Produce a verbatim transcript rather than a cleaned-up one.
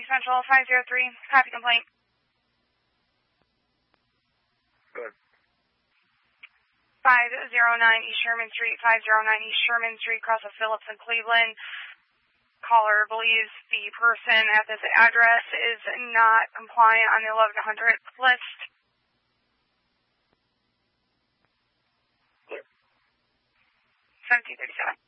Central five zero three. Copy complaint. Good. five zero nine East Sherman Street, five zero nine East Sherman Street, cross of Phillips and Cleveland. Caller believes the person at this address is not compliant on the eleven hundred list. Clear. seventeen thirty-seven.